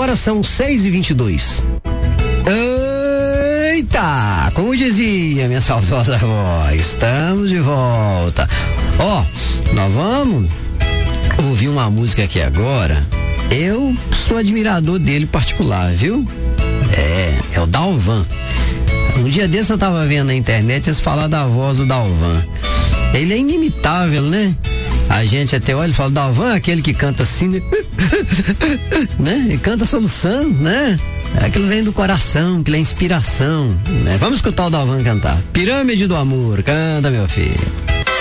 Agora são 6h22. Eita, como dizia minha saudosa avó, estamos de volta. Nós vamos ouvir uma música aqui agora. Eu sou admirador dele particular, viu? É o Dalvan. Um dia desse eu tava vendo na internet eles falar da voz do Dalvan. Ele é inimitável, né? A gente até olha e fala, Dalvan é aquele que canta assim, né? Ele canta soluçando, né? Aquilo vem do coração, aquilo é inspiração, né? Vamos escutar o Dalvan cantar. Pirâmide do Amor, canta, meu filho.